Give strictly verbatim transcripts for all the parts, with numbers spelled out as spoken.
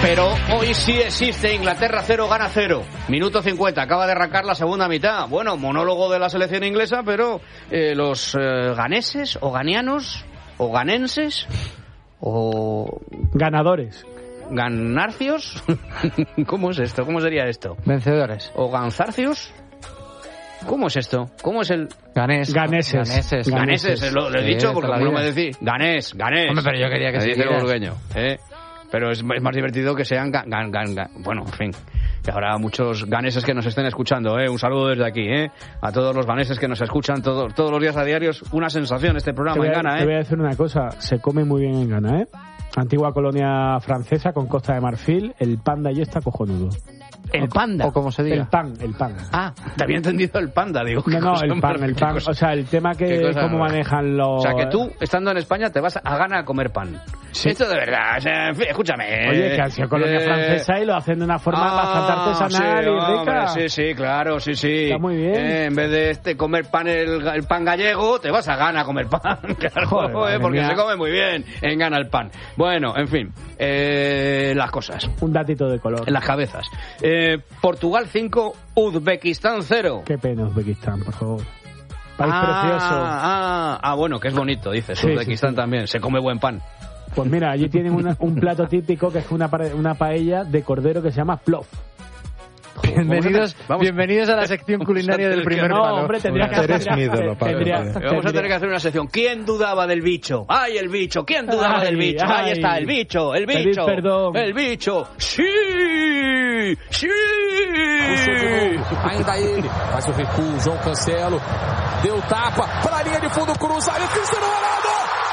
Pero hoy sí existe Inglaterra cero, gana cero. Minuto cincuenta, acaba de arrancar la segunda mitad. Bueno, monólogo de la selección inglesa, pero eh, los eh, ganeses o ganianos o ganenses o... ganadores. ¿Ganarcios? ¿Cómo es esto? ¿Cómo sería esto? Vencedores. ¿O ganzarcios? ¿Cómo es esto? ¿Cómo es el...? Ganés. Ganeses. Ganeses. Ganeses, lo, lo he Sí, dicho porque toda la no me vida. decís. Ganés, ganés. Hombre, pero yo quería que Me se dice el diera. burgueño, ¿eh? Pero es, es más divertido que sean gan, gan, gan, gan. Bueno, en fin, que habrá muchos ganeses que nos estén escuchando, ¿eh? Un saludo desde aquí, ¿eh? A todos los ganeses que nos escuchan todo, todos los días a diarios. Una sensación este Te programa voy, en a, Ghana, te voy ¿eh? a decir una cosa, se come muy bien en Ghana, ¿eh? Antigua colonia francesa con Costa de Marfil, el pan de allí está cojonudo. El panda. O como se diga. El pan, el pan. Ah, te había entendido el panda, digo. No, qué no, cosa el más- pan, el qué pan. cosa- O sea, el tema qué que cosa cómo rara. manejan los... O sea, que tú, estando en España, te vas a Ghana a comer pan. Sí. Esto de verdad, o sea, en fin, escúchame. Oye, que han sido colonia eh, francesa y lo hacen de una forma ah, bastante artesanal sí, y rica. hombre, sí, sí, claro, sí, sí. Está muy bien. Eh, en vez de este comer pan, el, el pan gallego, te vas a Ghana a comer pan. Claro, Joder, eh, madre porque mía. se come muy bien en Ghana el pan. Bueno, en fin, eh, las cosas, Un datito de color. las cabezas. Eh, Portugal cinco, Uzbekistán cero. Qué pena Uzbekistán, por favor. País ah, precioso. Ah, ah, bueno, que es bonito, dices. Sí, Uzbekistán sí, sí. también, se come buen pan. Pues mira, allí tienen una- un plato típico que es una, pare- una paella de cordero que se llama plov. Bienvenidos, Vamos- bienvenidos a la sección culinaria del primer No, palo. hombre, tendría que Eres hacer... mi ídolo, Pablo. tendría- Vamos Vamos a tendría- tener que hacer una sección. ¿Quién dudaba del bicho? ¡Ay, el bicho! ¿Quién dudaba Ay, del bicho? Ahí ay. está, el bicho, el Pedid bicho. perdón. El bicho. ¡Sí! ¡Sí! Puxou de novo, ainda ele, faz o recuo, João Cancelo, deu tapa, para a linha de fundo, cruzamento, Cristiano Ronaldo,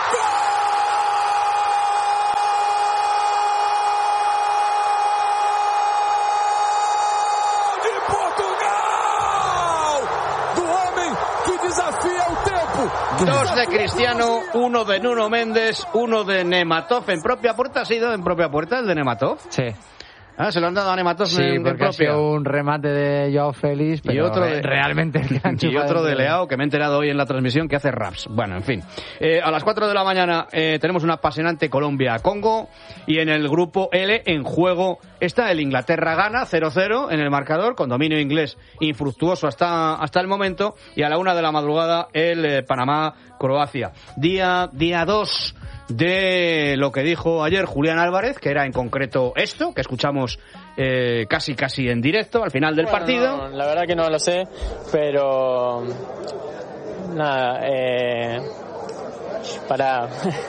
gol de Portugal, do homem que desafia o tempo. Dos de Cristiano, uno de Nuno Méndez, uno de Nematov en propia puerta. ¿Ha sido en propia puerta el de Nematov? Sí, Ah, se lo han dado a Nematov sí, en, en porque ha propia. sido un remate de Joao Félix, pero Y otro de- realmente el que han Y chupado otro de dentro. Leao, que me he enterado hoy en la transmisión, que hace raps. Bueno, en fin. Eh, a las cuatro de la mañana eh, tenemos una apasionante Colombia-Congo. Y en el grupo L, en juego, está el Inglaterra-Ghana, cero cero en el marcador, con dominio inglés infructuoso hasta, hasta el momento. Y a la una de la madrugada, el eh, Panamá-Croacia. Día día dos de lo que dijo ayer Julián Álvarez, que era en concreto esto, que escuchamos eh, casi casi en directo al final del Bueno, partido. no, la verdad que no lo sé, pero nada, eh, para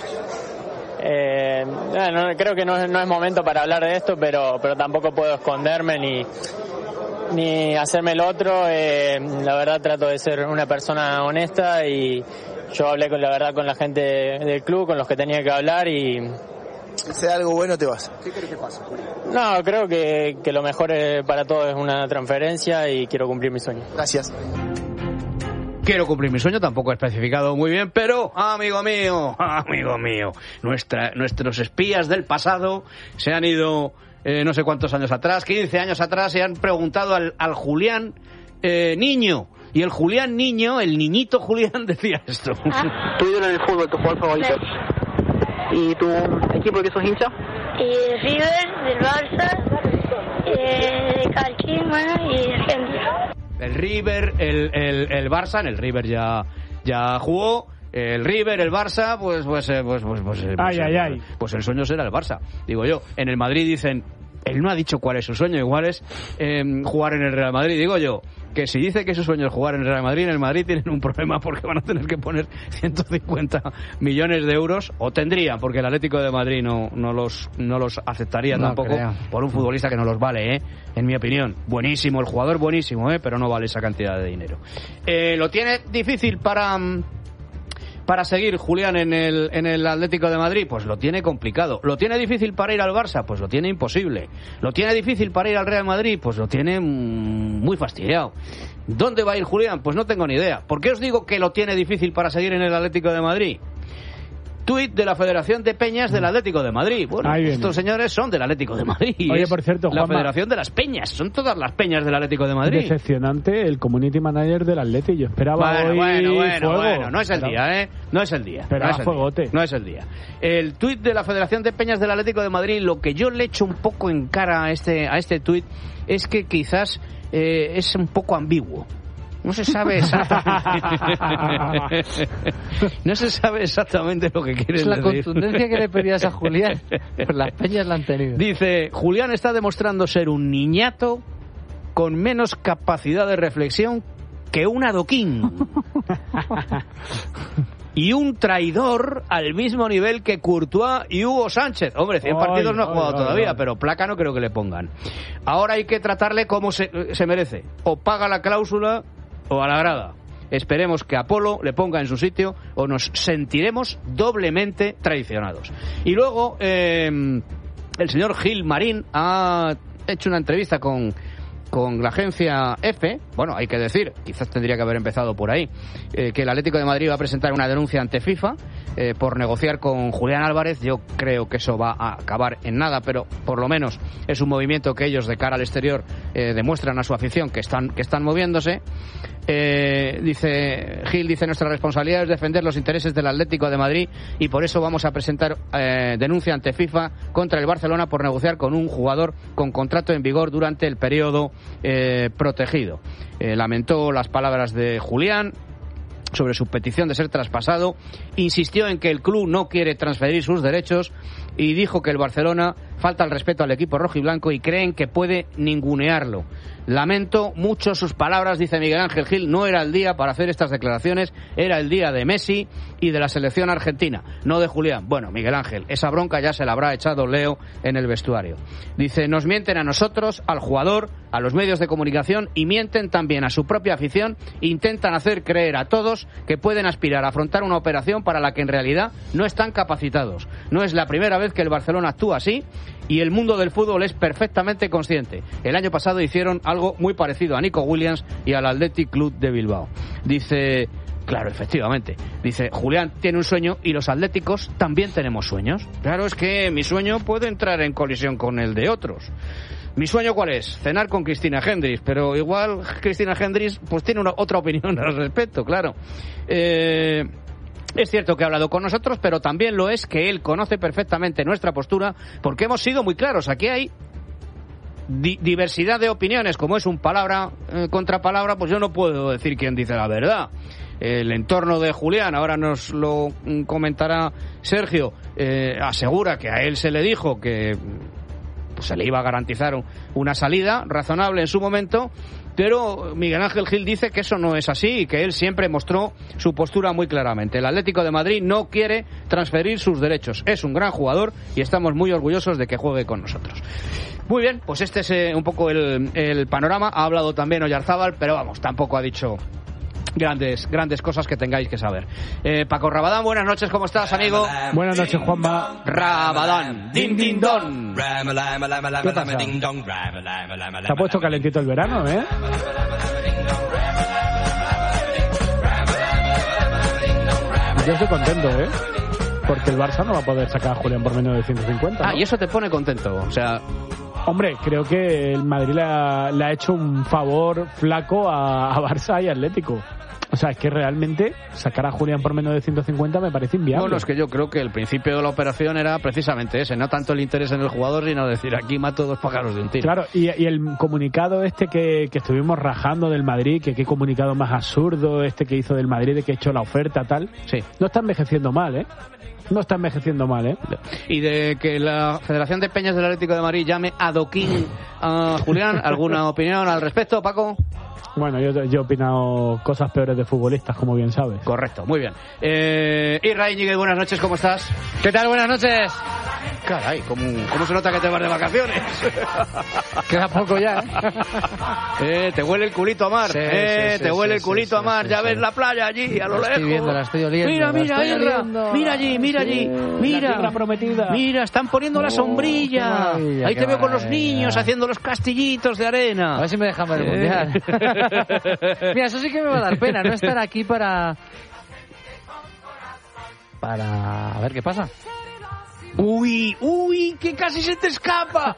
eh, nada, no, creo que no es, no es momento para hablar de esto, pero pero tampoco puedo esconderme ni ni hacerme el otro. Eh, la verdad trato de ser una persona honesta y yo hablé con la verdad con la gente del club, con los que tenía que hablar y Si sea algo bueno, te vas. no, creo que, que lo mejor eh, para todos es una transferencia y quiero cumplir mi sueño. Gracias. Quiero cumplir mi sueño, tampoco he especificado muy bien, pero, amigo mío, amigo mío, nuestra, nuestros espías del pasado se han ido eh, no sé cuántos años atrás, quince años atrás, y han preguntado al, al Julián eh, niño. Y el Julián niño, el niñito Julián, decía esto. Tu ídolo en el fútbol, tu jugador favorito. ¿Y tu equipo de que sos hincha? Y River, del Barça, eh, de Calquín, bueno, y de Argentina. El River, el, el, el Barça, en el River ya, ya jugó. El River, el Barça, pues pues eh, pues pues pues, eh, Ay, pues, ay, eh, ay. pues el sueño será el Barça, digo yo. En el Madrid dicen, él no ha dicho cuál es su sueño, igual es eh, jugar en el Real Madrid, digo yo. Que si dice que su sueño es jugar en el Real Madrid, en el Madrid tienen un problema porque van a tener que poner ciento cincuenta millones de euros, o tendrían, porque el Atlético de Madrid no, no los no los aceptaría No tampoco creo. por un futbolista que no los vale, ¿eh? En mi opinión. Buenísimo, el jugador buenísimo, ¿eh? Pero no vale esa cantidad de dinero. Eh, lo tiene difícil para... para seguir Julián en el, en el Atlético de Madrid, pues lo tiene complicado. ¿Lo tiene difícil para ir al Barça? Pues lo tiene imposible. ¿Lo tiene difícil para ir al Real Madrid? Pues lo tiene mm, muy fastidiado. ¿Dónde va a ir Julián? Pues no tengo ni idea. ¿Por qué os digo que lo tiene difícil para seguir en el Atlético de Madrid? Tuit de la Federación de Peñas del Atlético de Madrid. Bueno, Ahí viene. estos señores son del Atlético de Madrid. Oye, Es por cierto, la Juanma, Federación de las Peñas. Son todas las peñas del Atlético de Madrid. Decepcionante el community manager del Atleti. Yo esperaba Bueno, hoy bueno, bueno, fuego. bueno, no es el Esperaba- día, ¿eh? No es el día. Esperaba no es el fuegote. día. No es el día. El tuit de la Federación de Peñas del Atlético de Madrid, lo que yo le echo un poco en cara a este, a este tuit es que quizás eh, es un poco ambiguo. No se sabe exactamente. No se sabe exactamente lo que quiere Es la decir. contundencia que le pedías a Julián. Pues las peñas la han tenido. Dice, Julián está demostrando ser un niñato con menos capacidad de reflexión que un adoquín. Y un traidor al mismo nivel que Courtois y Hugo Sánchez. Hombre, cien Ay, partidos no ha ay, jugado ay, todavía, ay. pero placa no creo que le pongan. Ahora hay que tratarle como se, se merece. O paga la cláusula o a la grada. Esperemos que Apolo le ponga en su sitio o nos sentiremos doblemente traicionados. Y luego, eh, el señor Gil Marín ha hecho una entrevista con... con la agencia EFE. Bueno, hay que decir, quizás tendría que haber empezado por ahí, eh, que el Atlético de Madrid va a presentar una denuncia ante FIFA eh, por negociar con Julián Álvarez. Yo creo que eso va a acabar en nada, pero por lo menos es un movimiento que ellos de cara al exterior eh, demuestran a su afición que están, que están moviéndose. Eh, dice Gil, dice, nuestra responsabilidad es defender los intereses del Atlético de Madrid y por eso vamos a presentar eh, denuncia ante FIFA contra el Barcelona por negociar con un jugador con contrato en vigor durante el periodo eh, protegido. Eh, lamentó las palabras de Julián sobre su petición de ser traspasado, insistió en que el club no quiere transferir sus derechos y dijo que el Barcelona falta el respeto al equipo rojiblanco y creen que puede ningunearlo. Lamento mucho sus palabras, dice Miguel Ángel Gil, no era el día para hacer estas declaraciones, era el día de Messi y de la selección argentina, no de Julián. Bueno, Miguel Ángel, esa bronca ya se la habrá echado Leo en el vestuario. Dice, nos mienten a nosotros, al jugador, a los medios de comunicación y mienten también a su propia afición, intentan hacer creer a todos que pueden aspirar a afrontar una operación para la que en realidad no están capacitados. No es la primera vez que el Barcelona actúa así y el mundo del fútbol es perfectamente consciente. El año pasado hicieron algo muy parecido a Nico Williams y al Athletic Club de Bilbao. Dice, claro, efectivamente, dice, Julián tiene un sueño y los atléticos también tenemos sueños. Claro, es que mi sueño puede entrar en colisión con el de otros. ¿Mi sueño cuál es? Cenar con Cristina Hendricks, pero igual Cristina Hendricks pues tiene una, otra opinión al respecto, claro. Eh... Es cierto que ha hablado con nosotros, pero también lo es que él conoce perfectamente nuestra postura, porque hemos sido muy claros. Aquí hay di- diversidad de opiniones, como es un palabra eh, contra palabra, pues yo no puedo decir quién dice la verdad. El entorno de Julián, ahora nos lo mm, comentará Sergio, eh, asegura que a él se le dijo que pues, se le iba a garantizar un, una salida razonable en su momento, pero Miguel Ángel Gil dice que eso no es así y que él siempre mostró su postura muy claramente. El Atlético de Madrid no quiere transferir sus derechos. Es un gran jugador y estamos muy orgullosos de que juegue con nosotros. Muy bien, pues este es eh, un poco el, el panorama. Ha hablado también Oyarzábal, pero vamos, tampoco ha dicho grandes grandes cosas que tengáis que saber. Eh, Paco Rabadán, buenas noches, ¿cómo estás, amigo? Buenas noches, Juanma. Rabadán, din din don. ¿Qué pasa? Se ha puesto calentito el verano, ¿eh? Yo estoy contento, ¿eh? Porque el Barça no va a poder sacar a Julián por menos de ciento cincuenta, ¿no? Ah, y eso te pone contento, o sea... Hombre, creo que el Madrid le ha, le ha hecho un favor flaco a, a Barça y Atlético. O sea, es que realmente sacar a Julián por menos de ciento cincuenta me parece inviable. Bueno, es que yo creo que el principio de la operación era precisamente ese, no tanto el interés en el jugador, sino decir, aquí mato dos pájaros de un tiro. Claro, y, y el comunicado este que, que estuvimos rajando del Madrid, que qué comunicado más absurdo este que hizo del Madrid, de que ha hecho la oferta, tal, sí, no está envejeciendo mal, ¿eh? No está envejeciendo mal, ¿eh? Y de que la Federación de Peñas del Atlético de Madrid llame adoquín a Julián, ¿alguna opinión al respecto, Paco? Bueno, yo, yo he opinado cosas peores de futbolistas, como bien sabes. Correcto, muy bien. Eh, Isra Íñiguez, buenas noches, ¿cómo estás? ¿Qué tal? Buenas noches. Caray, ¿cómo, cómo se nota que te vas de vacaciones? Queda poco ya, ¿eh? eh te huele el culito a mar, Sí, eh, sí, sí, te huele sí, el culito sí, a mar, sí, ya sí. ves la playa allí, a lo La lejos. estoy viendo, la estoy oliendo, Mira, la mira, estoy Isra, oliendo. mira allí, mira Sí, allí, la mira. tierra prometida. Mira, están poniendo la Oh, qué sombrilla. maravilla, Ahí qué te veo con los maravilla. niños haciendo los castillitos de arena. A ver si me dejan ver el Eh. mundial. Mira, eso sí que me va a dar pena, no estar aquí para... para ver qué pasa. Uy, uy, que casi se te escapa.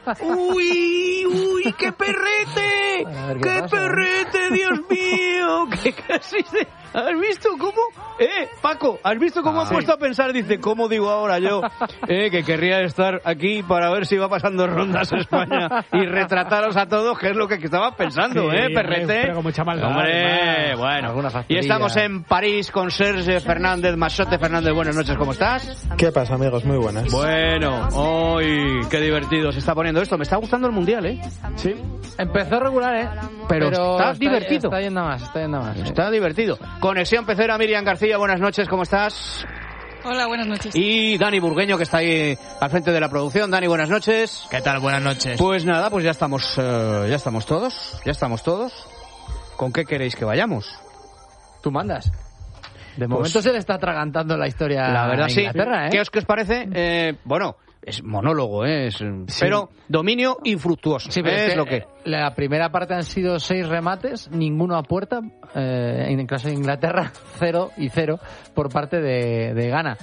Uy, uy, qué perrete. qué Qué pasa, perrete, ¿eh? Dios mío, que casi se... ¿Has visto cómo? Eh, Paco, ¿has visto cómo Ah, ha sí. puesto a pensar? Dice, ¿cómo digo ahora yo? Eh, que querría estar aquí para ver si va pasando rondas España y retrataros a todos, que es lo que estaba pensando, Sí, ¿eh, hombre, perrete? pero con mucha maldad, Hombre, además. bueno. Alguna Y facturilla. estamos en París con Sergio Fernández, Machote Fernández. Buenas noches, ¿cómo estás? ¿Qué pasa, amigos? Muy buenas. Bueno, hoy qué divertido se está poniendo esto. Me está gustando el Mundial, ¿eh? Sí. Empezó regular, ¿eh? Pero está divertido. Está yendo más, está yendo más. Está divertido. Conexión Pecera, Miriam García, buenas noches, ¿cómo estás? Hola, buenas noches. Y Dani Burgueño, que está ahí al frente de la producción. Dani, buenas noches. ¿Qué tal? Buenas noches. Pues nada, pues ya estamos, eh, ya estamos todos, ya estamos todos. ¿Con qué queréis que vayamos? Tú mandas. De Pues- momento se le está atragantando la historia La verdad, a sí. Inglaterra, ¿eh? ¿Qué os, qué os parece? Eh, bueno, es monólogo, ¿eh? Es, pero dominio infructuoso. Sí, pero es, es que lo que... la primera parte han sido seis remates, ninguno a puerta, eh, en el caso de Inglaterra, cero y cero por parte de, de Ghana.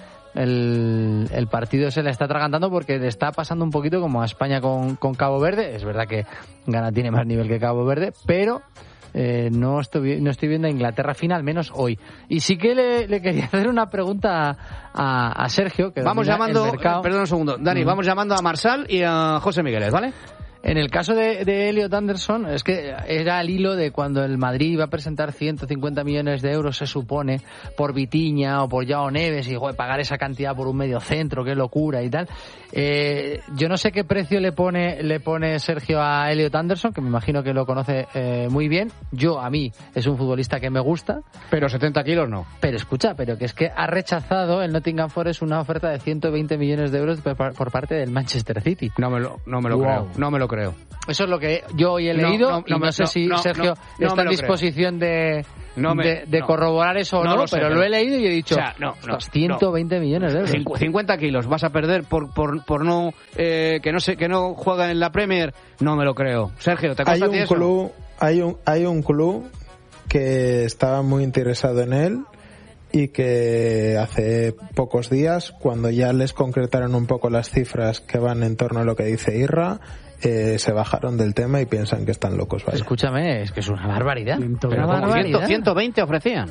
El, el partido se le está atragantando porque le está pasando un poquito como a España con, con Cabo Verde. Es verdad que Ghana tiene más nivel que Cabo Verde, pero eh, no, estoy, no estoy viendo a Inglaterra fina, al menos hoy. Y sí que le, le quería hacer una pregunta a, a Sergio, que Vamos domina llamando, el mercado. perdón un segundo, Dani, Mm. vamos llamando a Marsal y a José Migueles, ¿vale? En el caso de, de Elliot Anderson, es que era el hilo de cuando el Madrid iba a presentar ciento cincuenta millones de euros, se supone, por Vitinha o por Joao Neves, y joder, pagar esa cantidad por un medio centro, qué locura y tal. Eh, yo no sé qué precio le pone le pone Sergio a Elliot Anderson, que me imagino que lo conoce eh, muy bien. Yo, a mí, es un futbolista que me gusta. Pero setenta kilos no. Pero escucha, pero que es que ha rechazado el Nottingham Forest una oferta de ciento veinte millones de euros por, por parte del Manchester City. No me lo, no me lo Wow. creo, no me lo creo. Eso es lo que yo hoy he No, leído no, y no no, me- sé no, si no, Sergio no, no está me en lo disposición de, No me- de, de no. corroborar eso o No no, lo sé, pero pero- lo he leído y he dicho, O sea, no, no, ostras, ciento veinte millones de euros. Cincu- cincuenta kilos vas a perder por por, por no eh, que no sé que no juega en la Premier, no me lo creo. Sergio, ¿te Hay consta a ti un eso? club, hay un, hay un club que estaba muy interesado en él y que hace pocos días, cuando ya les concretaron un poco las cifras que van en torno a lo que dice Irra, eh, se bajaron del tema y piensan que están locos. Vaya. Escúchame, es que es una barbaridad. Ciento Una Pero como barbaridad. cien, ciento veinte ofrecían.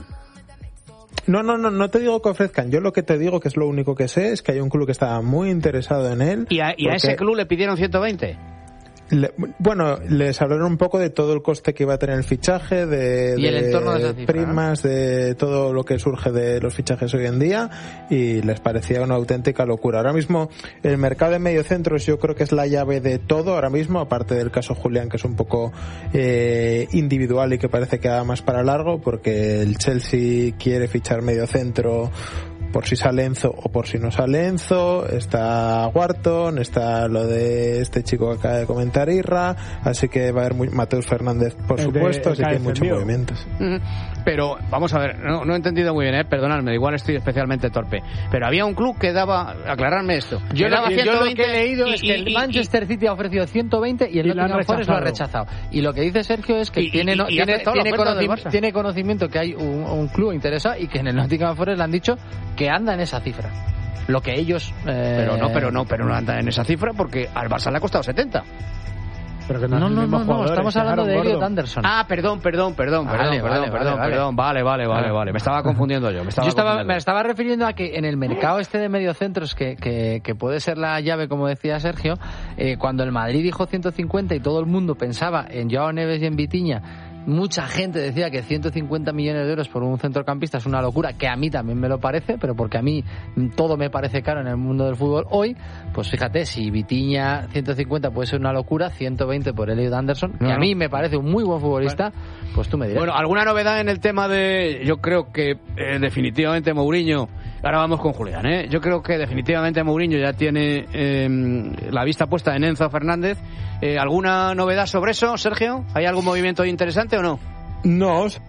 No, no, no, no te digo que ofrezcan. Yo lo que te digo, que es lo único que sé, es que hay un club que estaba muy interesado en él. Y a, y a porque- ese club le pidieron ciento veinte. Le- bueno, les hablaron un poco de todo el coste que iba a tener el fichaje, de, Y el de entorno de esa cifra, primas, de todo lo que surge de los fichajes hoy en día, y les parecía una auténtica locura. Ahora mismo el mercado de mediocentros yo creo que es la llave de todo ahora mismo, aparte del caso Julián, que es un poco eh, individual y que parece que va más para largo, porque el Chelsea quiere fichar mediocentro por si sale Enzo o por si no sale Enzo, está Wharton, está lo de este chico que acaba de comentar Irra, así que va a haber muy, Mateus Fernández por El de- supuesto, el así que que hay ha muchos defendido. movimientos. Ujú. Pero vamos a ver, no, no he entendido muy bien, eh, perdonadme, igual estoy especialmente torpe. Pero había un club que daba, aclararme esto. Yo, que lo, daba yo lo que ciento veinte he leído y- es que y- el y- Manchester City ha ofrecido ciento veinte y el Y lo han Nottingham Forest lo ha rechazado. rechazado. Y lo que dice Sergio es que Y- y- tiene, no- y ha tiene, aceptado la tiene, oferta del conoci- Barça. tiene conocimiento que hay un, un club interesado y que en el Nottingham Forest le han dicho que anda en esa cifra. Lo que ellos... eh, Pero no, pero no, pero no anda en esa cifra porque al Barça le ha costado setenta. Pero que no, No, es el no, mismo no, no, jugador, estamos es hablando de Aaron Elliot Gordon. Anderson. Ah, perdón, perdón, perdón, Vale, perdón, vale, perdón, vale, perdón, vale. perdón, vale, vale, vale, Vale. vale, me estaba confundiendo yo, me estaba Yo estaba, confundiendo me yo. estaba refiriendo a que en el mercado este de mediocentros, que, que, que puede ser la llave, como decía Sergio, eh, cuando el Madrid dijo ciento cincuenta y todo el mundo pensaba en Joao Neves y en Vitinha, mucha gente decía que ciento cincuenta millones de euros por un centrocampista es una locura, que a mí también me lo parece, pero porque a mí todo me parece caro en el mundo del fútbol hoy. Pues fíjate, si Vitinha ciento cincuenta puede ser una locura, ciento veinte por Elliot Anderson, que No, a no. mí me parece un muy buen futbolista, pues tú me dirás. Bueno, alguna novedad en el tema de... Yo creo que eh, definitivamente Mourinho... Ahora vamos con Julián, ¿eh? Yo creo que definitivamente Mourinho ya tiene eh, la vista puesta en Enzo Fernández. Eh, ¿Alguna novedad sobre eso, Sergio? ¿Hay algún movimiento interesante o no? No,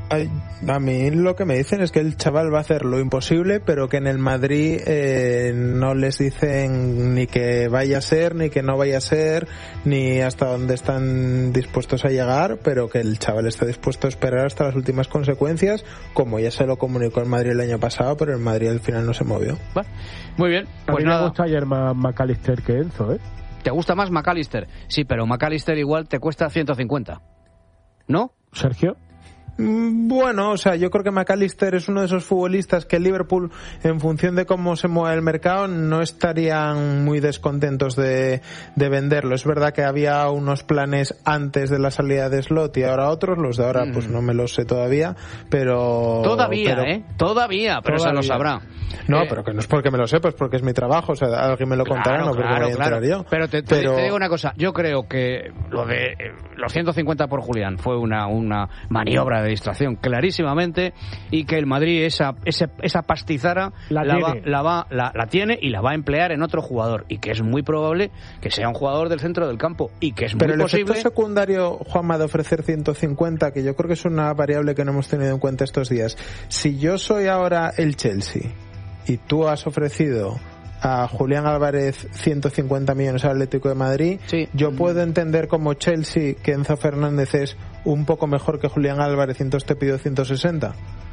Ay, a mí lo que me dicen es que el chaval va a hacer lo imposible, pero que en el Madrid eh, no les dicen ni que vaya a ser, ni que no vaya a ser, ni hasta dónde están dispuestos a llegar, pero que el chaval está dispuesto a esperar hasta las últimas consecuencias, como ya se lo comunicó el Madrid el año pasado, pero el Madrid al final no se movió. Bueno, muy bien, a pues mí nada. Me gusta ayer más McAllister que Enzo, ¿eh? ¿Te gusta más McAllister? Sí, pero McAllister igual te cuesta ciento cincuenta, ¿no? Sergio. Bueno, o sea, yo creo que McAllister es uno de esos futbolistas que el Liverpool, en función de cómo se mueve el mercado, no estarían muy descontentos de, de venderlo. Es verdad que había unos planes antes de la salida de Slot y ahora otros, los de ahora mm. pues no me los sé todavía, pero... Todavía, pero, ¿eh? Todavía, pero se lo sabrá. No, eh, pero que no es porque me lo sepa, es porque es mi trabajo, o sea, alguien me lo contará, claro, no porque claro, me voy a claro. enterar yo. Pero te, te, pero... te digo una cosa, yo creo que lo de eh, los ciento cincuenta por Julián fue una, una maniobra de distracción clarísimamente, y que el Madrid esa esa, esa pastizara la, la, tiene. Va, la, va, la, la tiene y la va a emplear en otro jugador, y que es muy probable que sea un jugador del centro del campo, y que es pero muy el posible... efecto secundario, Juanma, de ofrecer ciento cincuenta, que yo creo que es una variable que no hemos tenido en cuenta estos días. Si yo soy ahora el Chelsea y tú has ofrecido a Julián Álvarez ciento cincuenta millones al Atlético de Madrid, sí. yo puedo entender como Chelsea que Enzo Fernández es un poco mejor que Julián Álvarez y entonces te pido ciento sesenta.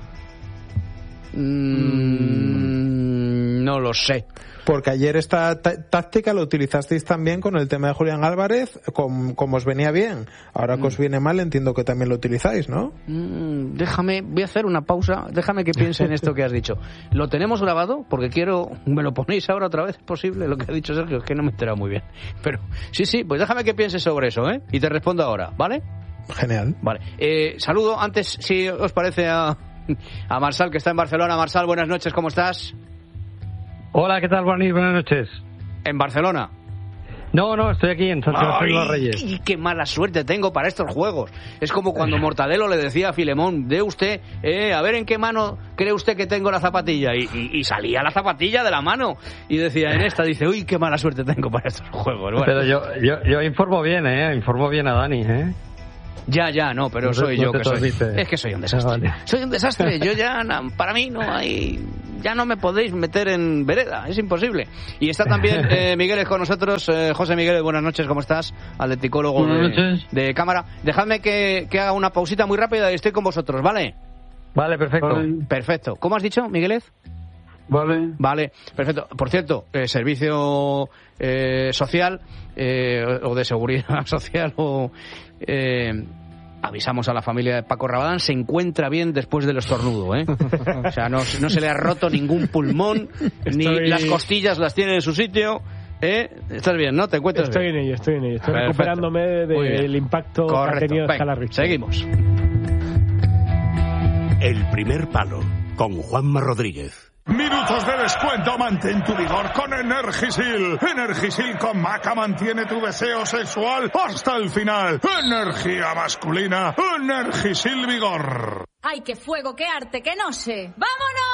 Mm, no lo sé. Porque ayer esta t- táctica la utilizasteis también con el tema de Julián Álvarez, com- como os venía bien. Ahora que os viene mal, entiendo que también lo utilizáis, ¿no? Mm, déjame, voy a hacer una pausa, déjame que piense en esto que has dicho. ¿Lo tenemos grabado? Porque quiero, ¿me lo ponéis ahora otra vez? ¿Es posible lo que ha dicho Sergio? Es que no me he enterado muy bien. Pero sí, sí, pues déjame que piense sobre eso, ¿eh? Y te respondo ahora, ¿vale? Genial. Vale. Eh, saludo antes, si os parece, a, a Marsal, que está en Barcelona. Marsal, buenas noches, ¿cómo estás? Hola, ¿qué tal, Juanís? Buenas noches. ¿En Barcelona? No, no, estoy aquí en San Sebastián de los Reyes. ¡Qué, qué mala suerte tengo para estos juegos! Es como cuando Mortadelo le decía a Filemón, de usted, eh, a ver en qué mano cree usted que tengo la zapatilla. Y, y, y salía la zapatilla de la mano. Y decía, en esta, dice, uy, qué mala suerte tengo para estos juegos. Bueno. Pero yo, yo, yo informo bien, ¿eh? Informo bien a Dani, ¿eh? Ya, ya, no, pero no soy no yo que soy. Dice. Es que soy un desastre. Ah, vale. Soy un desastre. Yo ya, para mí, no hay. Ya no me podéis meter en vereda. Es imposible. Y está también eh, Miguel con nosotros. Eh, José Miguel, buenas noches, ¿cómo estás? Atleticólogo de, de cámara. Dejadme que, que haga una pausita muy rápida y estoy con vosotros, ¿vale? Vale, perfecto. Vale. Perfecto. ¿Cómo has dicho, Miguelez? Vale. Vale, perfecto. Por cierto, eh, servicio eh, social eh, o de seguridad social o... Eh, avisamos a la familia de Paco Rabadán, se encuentra bien después del estornudo, ¿eh? O sea, no, no se le ha roto ningún pulmón, estoy... ni las costillas las tiene en su sitio, ¿eh? Estás bien, ¿no? ¿Te encuentras estoy bien? en ello, estoy en ello. Estoy Perfecto. recuperándome del impacto Correcto. que ha tenido Venga, Escala Richard. Seguimos. El primer palo, con Juanma Rodríguez. Minutos de descuento, mantén tu vigor con Energisil. Energisil con Maca mantiene tu deseo sexual hasta el final. Energía masculina, Energisil Vigor. ¡Ay, qué fuego, qué arte, qué no sé! ¡Vámonos!